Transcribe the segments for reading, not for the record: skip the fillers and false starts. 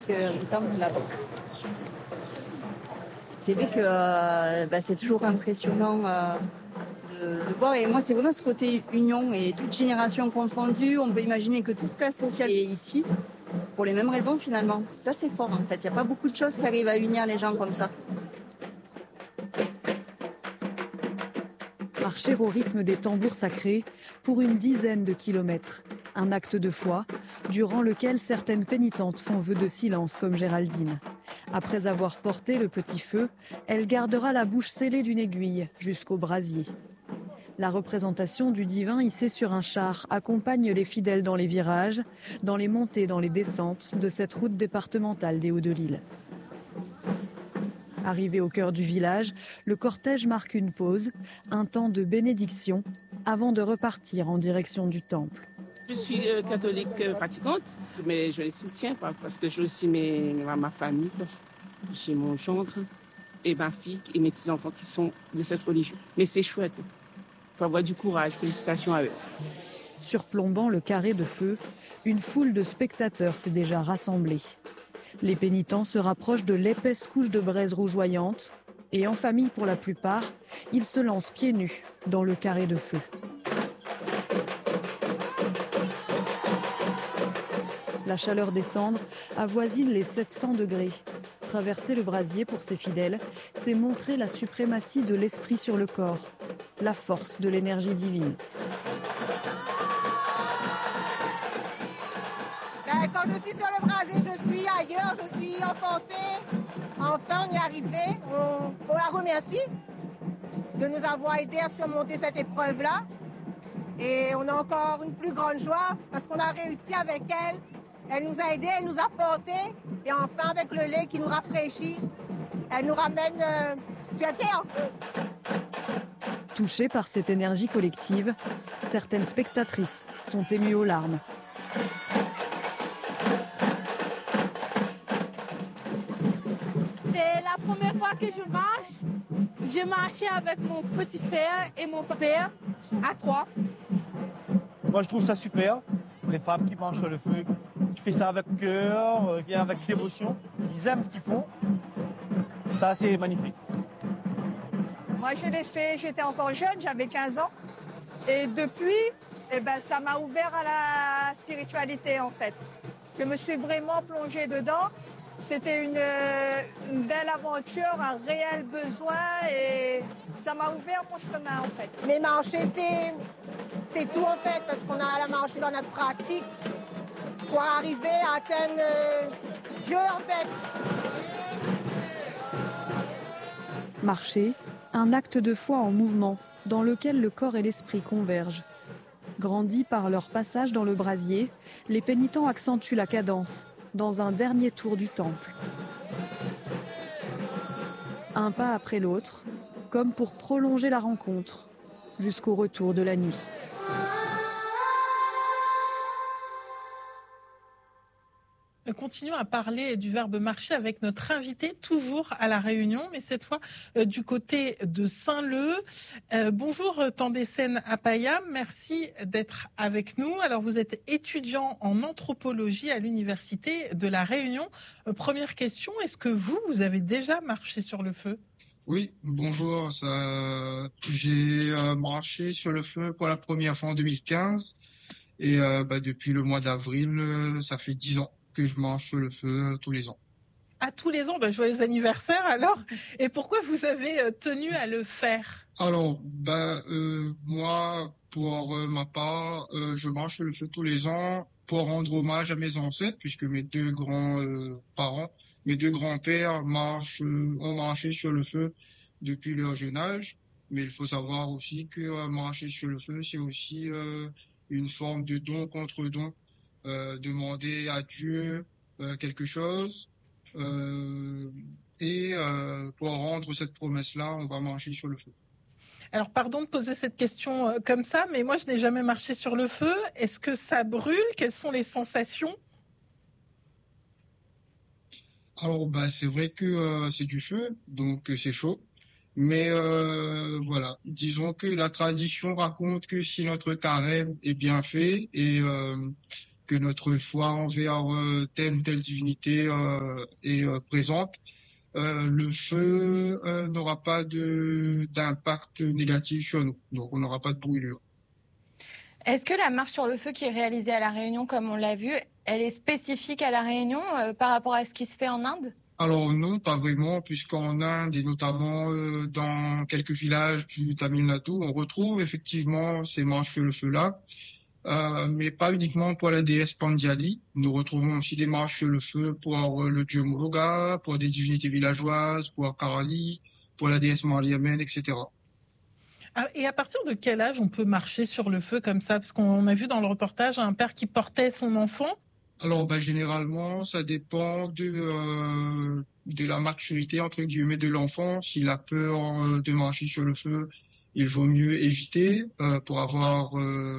Le temple là-bas. C'est vrai que c'est toujours impressionnant de voir. Et moi, c'est vraiment ce côté union et toute génération confondue. On peut imaginer que toute classe sociale est ici pour les mêmes raisons finalement. Ça, c'est fort en fait. Il n'y a pas beaucoup de choses qui arrivent à unir les gens comme ça. Marcher au rythme des tambours sacrés pour une dizaine de kilomètres. Un acte de foi, durant lequel certaines pénitentes font vœu de silence comme Géraldine. Après avoir porté le petit feu, elle gardera la bouche scellée d'une aiguille jusqu'au brasier. La représentation du divin hissé sur un char accompagne les fidèles dans les virages, dans les montées, dans les descentes de cette route départementale des Hauts-de-l'Île. Arrivé au cœur du village, le cortège marque une pause, un temps de bénédiction, avant de repartir en direction du temple. Je suis catholique pratiquante, mais je les soutiens parce que j'ai aussi ma famille, j'ai mon gendre et ma fille et mes petits-enfants qui sont de cette religion. Mais c'est chouette, il faut avoir du courage, félicitations à eux. Surplombant le carré de feu, une foule de spectateurs s'est déjà rassemblée. Les pénitents se rapprochent de l'épaisse couche de braise rougeoyante et en famille pour la plupart, ils se lancent pieds nus dans le carré de feu. La chaleur des cendres avoisine les 700 degrés. Traverser le brasier pour ses fidèles, c'est montrer la suprématie de l'esprit sur le corps, la force de l'énergie divine. Quand je suis sur le brasier, je suis ailleurs, je suis emportée. Enfin, on y est arrivé. On la remercie de nous avoir aidés à surmonter cette épreuve-là. Et on a encore une plus grande joie parce qu'on a réussi avec elle. Elle nous a aidés, elle nous a portés. Et enfin, avec le lait qui nous rafraîchit, elle nous ramène sur la terre. Touchées par cette énergie collective, certaines spectatrices sont émues aux larmes. C'est la première fois que je marche. J'ai marché avec mon petit frère et mon père à 3. Moi, je trouve ça super. Les femmes qui marchent sur le feu, qui font ça avec cœur, avec dévotion. Ils aiment ce qu'ils font. Ça, c'est magnifique. Moi, je l'ai fait, j'étais encore jeune, j'avais 15 ans. Et depuis, ça m'a ouvert à la spiritualité, en fait. Je me suis vraiment plongée dedans. C'était une belle aventure, un réel besoin et ça m'a ouvert mon chemin, en fait. Mais marcher, c'est tout, en fait, parce qu'on a à la marcher dans notre pratique pour arriver à atteindre Dieu, en fait. Marcher, un acte de foi en mouvement, dans lequel le corps et l'esprit convergent. Grandis par leur passage dans le brasier, les pénitents accentuent la cadence dans un dernier tour du temple. Un pas après l'autre, comme pour prolonger la rencontre, jusqu'au retour de la nuit. Continuons à parler du verbe marcher avec notre invité, toujours à La Réunion, mais cette fois du côté de Saint-Leu. Bonjour Tandessène Apayam, merci d'être avec nous. Alors vous êtes étudiant en anthropologie à l'université de La Réunion. Première question, est-ce que vous avez déjà marché sur le feu ? Oui, bonjour. J'ai marché sur le feu pour la première fois en 2015 et depuis le mois d'avril, ça fait 10 ans que je marche sur le feu tous les ans. À tous les ans, joyeux anniversaire alors. Et pourquoi vous avez tenu à le faire ? Alors, moi, pour ma part, je marche sur le feu tous les ans pour rendre hommage à mes ancêtres, puisque mes deux grands-parents, mes deux grands-pères ont marché sur le feu depuis leur jeune âge. Mais il faut savoir aussi que marcher sur le feu, c'est aussi une forme de don contre don. Demander à Dieu quelque chose et pour rendre cette promesse-là, on va marcher sur le feu. Alors pardon de poser cette question comme ça, mais moi je n'ai jamais marché sur le feu. Est-ce que ça brûle ? Quelles sont les sensations ? Alors c'est vrai que c'est du feu, donc c'est chaud. Mais voilà, disons que la tradition raconte que si notre carême est bien fait et que notre foi envers telle ou telle divinité est présente, le feu n'aura pas d'impact négatif sur nous. Donc, on n'aura pas de brûlure. Est-ce que la marche sur le feu qui est réalisée à La Réunion, comme on l'a vu, elle est spécifique à La Réunion par rapport à ce qui se fait en Inde ? Alors non, pas vraiment, puisqu'en Inde et notamment dans quelques villages du Tamil Nadu, on retrouve effectivement ces marches sur le feu-là, mais pas uniquement pour la déesse Pandiali. Nous retrouvons aussi des marches sur le feu pour le dieu Muruga, pour des divinités villageoises, pour Karali, pour la déesse Mariamene, etc. Et à partir de quel âge on peut marcher sur le feu comme ça? Parce qu'on a vu dans le reportage un père qui portait son enfant. Alors, généralement, ça dépend de la maturité, entre guillemets, de l'enfant. S'il a peur de marcher sur le feu, il vaut mieux éviter pour avoir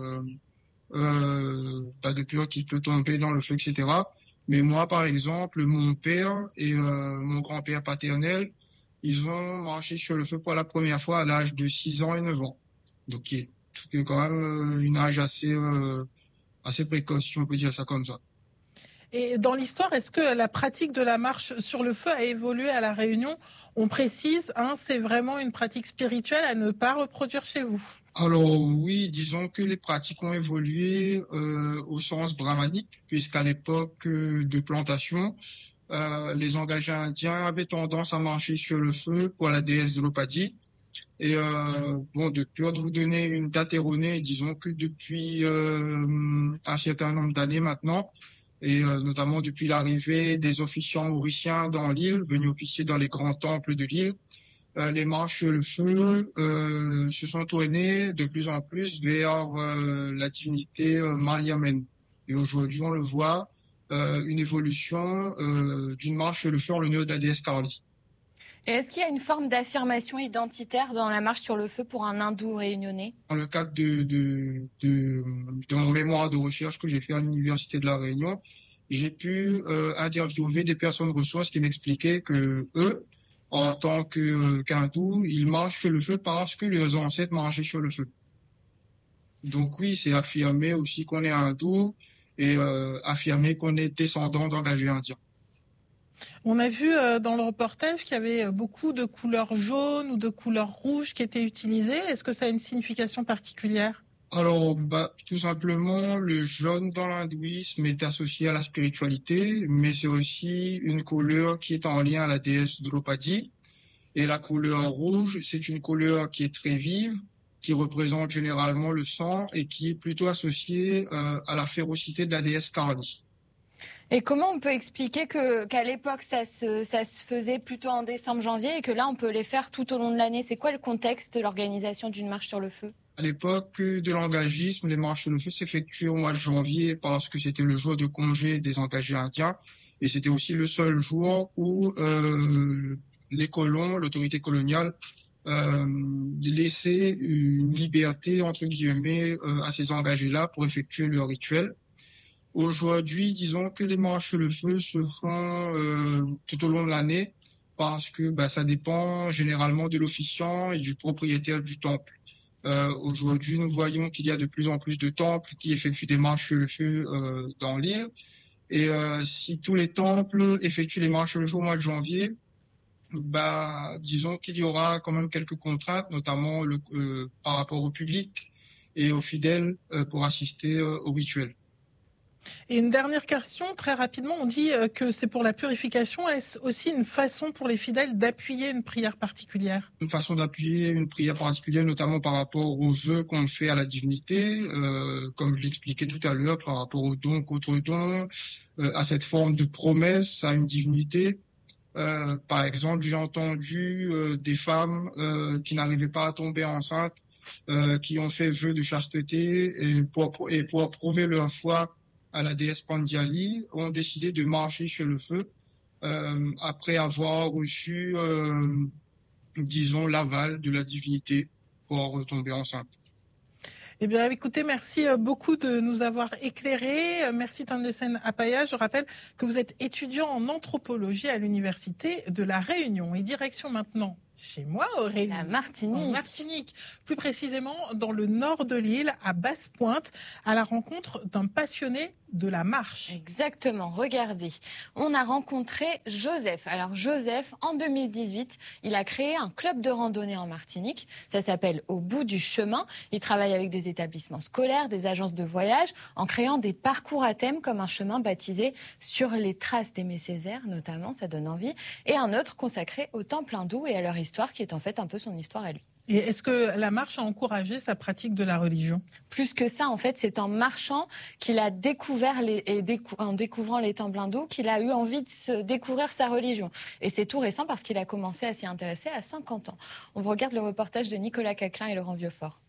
pas de peur qu'il peut tomber dans le feu, etc. Mais moi, par exemple, mon père et mon grand-père paternel, ils ont marché sur le feu pour la première fois à l'âge de 6 ans et 9 ans. Donc, c'est quand même une âge assez précoce, si on peut dire ça comme ça. Et dans l'histoire, est-ce que la pratique de la marche sur le feu a évolué à La Réunion? On précise, c'est vraiment une pratique spirituelle à ne pas reproduire chez vous. Alors oui, disons que les pratiques ont évolué au sens brahmanique, puisqu'à l'époque de plantation, les engagés indiens avaient tendance à marcher sur le feu pour la déesse Draupadi. Et de peur de vous donner une date erronée, disons que depuis un certain nombre d'années maintenant, et notamment depuis l'arrivée des officiants mauriciens dans l'île, venus officier dans les grands temples de l'île, les marches sur le feu se sont tournées de plus en plus vers la divinité Mariamene. Et aujourd'hui, on le voit, une évolution d'une marche sur le feu en l'honneur de la déesse Karali. Et est-ce qu'il y a une forme d'affirmation identitaire dans la marche sur le feu pour un hindou réunionnais? Dans le cadre de mon mémoire de recherche que j'ai fait à l'Université de La Réunion, j'ai pu interviewer des personnes ressources qui m'expliquaient que eux, en tant qu'hindous, ils marchent sur le feu parce que leurs ancêtres marchaient sur le feu. Donc oui, c'est affirmer aussi qu'on est hindou et affirmer qu'on est descendant d'engagés indiens. On a vu dans le reportage qu'il y avait beaucoup de couleurs jaunes ou de couleurs rouges qui étaient utilisées. Est-ce que ça a une signification particulière? Alors, tout simplement, le jaune dans l'hindouisme est associé à la spiritualité, mais c'est aussi une couleur qui est en lien à la déesse Draupadi. Et la couleur rouge, c'est une couleur qui est très vive, qui représente généralement le sang et qui est plutôt associée à la férocité de la déesse Karali. Et comment on peut expliquer qu'à l'époque, ça se faisait plutôt en décembre-janvier et que là, on peut les faire tout au long de l'année? C'est quoi le contexte de l'organisation d'une marche sur le feu? À l'époque de l'engagisme, les marches sur le feu s'effectuaient au mois de janvier parce que c'était le jour de congé des engagés indiens et c'était aussi le seul jour où les colons, l'autorité coloniale, laissaient une liberté, entre guillemets, à ces engagés-là pour effectuer leur rituel. Aujourd'hui, disons que les marches sur le feu se font tout au long de l'année parce que ça dépend généralement de l'officiant et du propriétaire du temple. Aujourd'hui, nous voyons qu'il y a de plus en plus de temples qui effectuent des marches sur le feu dans l'île. Et si tous les temples effectuent les marches sur le feu au mois de janvier, disons qu'il y aura quand même quelques contraintes, notamment par rapport au public et aux fidèles pour assister au rituel. Et une dernière question, très rapidement, on dit que c'est pour la purification. Est-ce aussi une façon pour les fidèles d'appuyer une prière particulière? Une façon d'appuyer une prière particulière, notamment par rapport aux vœux qu'on fait à la divinité, comme je l'expliquais tout à l'heure, par rapport aux dons, contre-dons, à cette forme de promesse à une divinité. Par exemple, j'ai entendu des femmes qui n'arrivaient pas à tomber enceintes, qui ont fait vœu de chasteté et pour prouver leur foi à la déesse Pandiali, ont décidé de marcher sur le feu après avoir reçu, disons, l'aval de la divinité pour tomber enceinte. Eh bien, écoutez, merci beaucoup de nous avoir éclairés. Merci Tandesen Apaya. Je rappelle que vous êtes étudiant en anthropologie à l'Université de La Réunion. Et direction maintenant chez moi, Aurélie. La Martinique. En Martinique, plus précisément dans le nord de l'île, à Basse-Pointe, à la rencontre d'un passionné de la marche. Exactement, regardez. On a rencontré Joseph. Alors Joseph, en 2018, il a créé un club de randonnée en Martinique. Ça s'appelle Au bout du chemin. Il travaille avec des établissements scolaires, des agences de voyage, en créant des parcours à thème comme un chemin baptisé Sur les traces d'Aimé Césaire, notamment, ça donne envie, et un autre consacré au temple hindou et à leur histoire, qui est en fait un peu son histoire à lui. Et est-ce que la marche a encouragé sa pratique de la religion ? Plus que ça, en fait, c'est en marchant qu'il a découvert en découvrant les temples hindous qu'il a eu envie de se découvrir sa religion. Et c'est tout récent parce qu'il a commencé à s'y intéresser à 50 ans. On regarde le reportage de Nicolas Caquelin et Laurent Vieuxfort.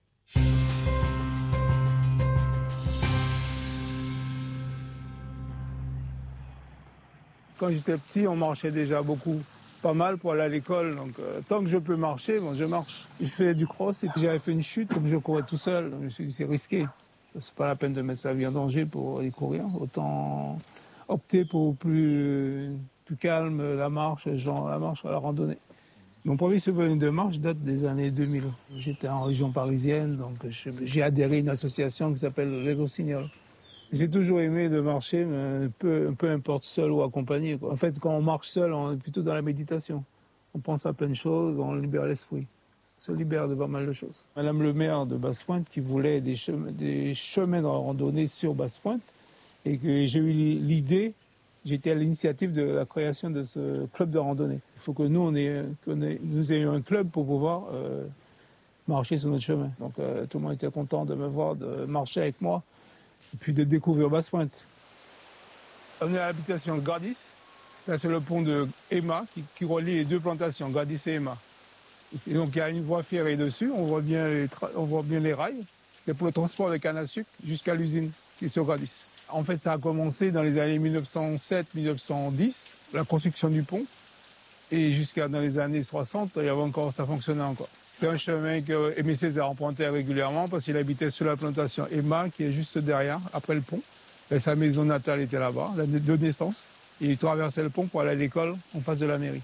Quand j'étais petit, on marchait déjà beaucoup. Pas mal pour aller à l'école, donc tant que je peux marcher, je marche. Je fais du cross et puis j'avais fait une chute, comme je courais tout seul, donc je me suis dit c'est risqué. C'est pas la peine de mettre sa vie en danger pour aller courir, autant opter pour plus calme, la marche, la randonnée. Mon premier souvenir de marche date des années 2000. J'étais en région parisienne, donc j'ai adhéré à une association qui s'appelle le Vélo-Signal. J'ai toujours aimé de marcher, mais peu importe seul ou accompagné. En fait, quand on marche seul, on est plutôt dans la méditation. On pense à plein de choses, on libère l'esprit. On se libère de pas mal de choses. Madame le maire de Basse-Pointe qui voulait des chemins de randonnée sur Basse-Pointe et que j'ai eu l'idée, j'étais à l'initiative de la création de ce club de randonnée. Il faut que nous ayons un club pour pouvoir marcher sur notre chemin. Donc tout le monde était content de me voir, de marcher avec moi. Et puis de découvrir Basse-Pointe. On est à l'habitation Gradis. Là, c'est le pont de Emma qui relie les deux plantations, Gradis et Emma. Et donc, il y a une voie ferrée dessus. On voit bien les rails. C'est pour le transport de canne à sucre jusqu'à l'usine qui est sur Gradis. En fait, ça a commencé dans les années 1907-1910, la construction du pont. Et jusqu'à dans les années 60, ça fonctionnait encore. C'est un chemin que Aimé Césaire empruntait régulièrement parce qu'il habitait sur la plantation Emma, qui est juste derrière, après le pont. Et sa maison natale était là-bas, de naissance. Et il traversait le pont pour aller à l'école en face de la mairie.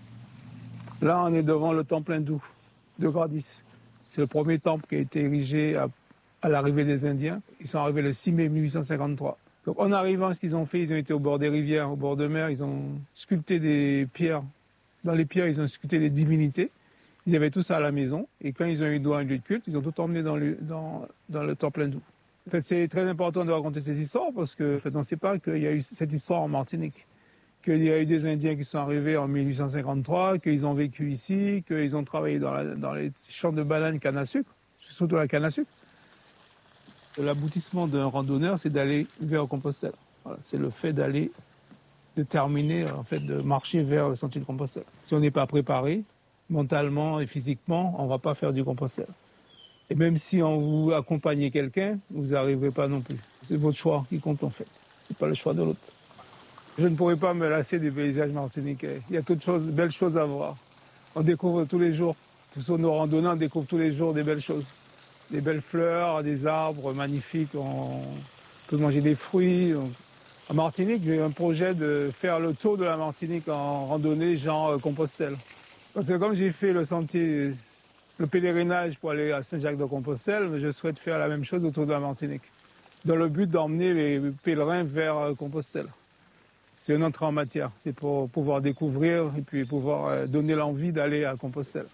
Là, on est devant le temple hindou de Gradis. C'est le premier temple qui a été érigé à l'arrivée des Indiens. Ils sont arrivés le 6 mai 1853. Donc, en arrivant, ce qu'ils ont fait, ils ont été au bord des rivières, au bord de mer. Ils ont sculpté des pierres. Dans les pierres, ils ont sculpté les divinités. Ils avaient tout ça à la maison. Et quand ils ont eu droit à un lieu de culte, ils ont tout emmené dans le temple hindou. En fait, c'est très important de raconter ces histoires parce que, en fait, on ne sait pas qu'il y a eu cette histoire en Martinique. Qu'il y a eu des Indiens qui sont arrivés en 1853, qu'ils ont vécu ici, qu'ils ont travaillé dans les champs de bananes canne à sucre, surtout la canne à sucre. L'aboutissement d'un randonneur, c'est d'aller vers Compostelle. Voilà, c'est le fait de terminer, en fait, de marcher vers le sentier de Compostelle. Si on n'est pas préparé, mentalement et physiquement, on ne va pas faire du Compostelle. Et même si on vous accompagne quelqu'un, vous n'arriverez pas non plus. C'est votre choix qui compte en fait. C'est pas le choix de l'autre. Je ne pourrais pas me lasser des paysages martiniquais. Il y a toutes choses, belles choses à voir. On découvre tous les jours. Sur nos randonnées, on découvre tous les jours des belles choses. Des belles fleurs, des arbres magnifiques. On peut manger des fruits. En Martinique, j'ai un projet de faire le tour de la Martinique en randonnée genre Compostelle. Parce que comme j'ai fait le pèlerinage pour aller à Saint-Jacques-de-Compostelle, je souhaite faire la même chose autour de la Martinique, dans le but d'emmener les pèlerins vers Compostelle. C'est une entrée en matière, c'est pour pouvoir découvrir et puis pouvoir donner l'envie d'aller à Compostelle.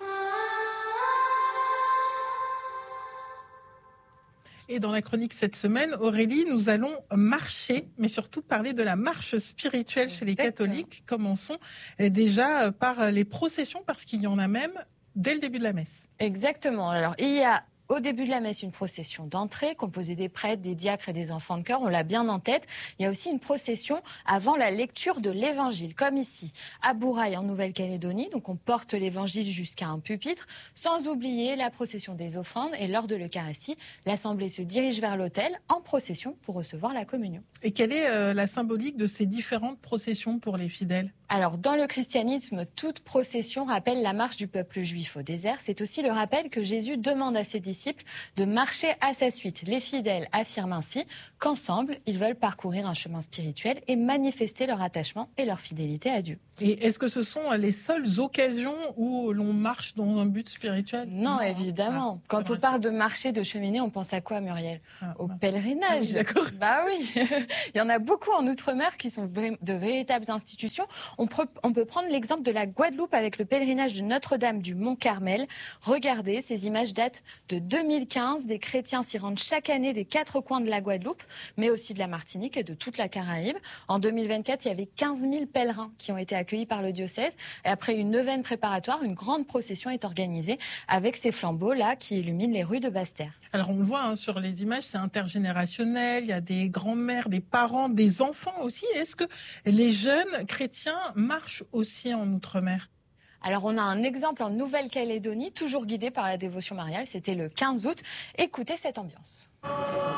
Et dans la chronique cette semaine, Aurélie, nous allons marcher, mais surtout parler de la marche spirituelle chez les catholiques. Commençons déjà par les processions, parce qu'il y en a même dès le début de la messe. Exactement. Alors, il y a au début de la messe une procession d'entrée composée des prêtres, des diacres et des enfants de chœur. On l'a bien en tête. Il y a aussi une procession avant la lecture de l'évangile, comme ici à Bourail en Nouvelle-Calédonie. Donc on porte l'évangile jusqu'à un pupitre, sans oublier la procession des offrandes. Et lors de l'Eucharistie, l'assemblée se dirige vers l'autel en procession pour recevoir la communion. Et quelle est la symbolique de ces différentes processions pour les fidèles ? Alors, dans le christianisme, toute procession rappelle la marche du peuple juif au désert. C'est aussi le rappel que Jésus demande à ses disciples de marcher à sa suite. Les fidèles affirment ainsi qu'ensemble, ils veulent parcourir un chemin spirituel et manifester leur attachement et leur fidélité à Dieu. Et est-ce que ce sont les seules occasions où l'on marche dans un but spirituel ? Non, évidemment. Quand on parle de marcher, de cheminer, on pense à quoi, Muriel ? Au pèlerinage. Ah oui, d'accord. Bah oui. Il y en a beaucoup en Outre-mer qui sont de véritables institutions. On peut prendre l'exemple de la Guadeloupe avec le pèlerinage de Notre-Dame du Mont-Carmel. Regardez, ces images datent de 2015. Des chrétiens s'y rendent chaque année des 4 coins de la Guadeloupe, mais aussi de la Martinique et de toute la Caraïbe. En 2024, il y avait 15 000 pèlerins qui ont été accueillis par le diocèse. Et après une neuvaine préparatoire, une grande procession est organisée avec ces flambeaux-là qui illuminent les rues de Basse-Terre. Alors on le voit sur les images, c'est intergénérationnel, il y a des grands-mères, des parents, des enfants aussi. Est-ce que les jeunes chrétiens marchent aussi en Outre-mer ? Alors on a un exemple en Nouvelle-Calédonie, toujours guidé par la dévotion mariale, c'était le 15 août. Écoutez cette ambiance.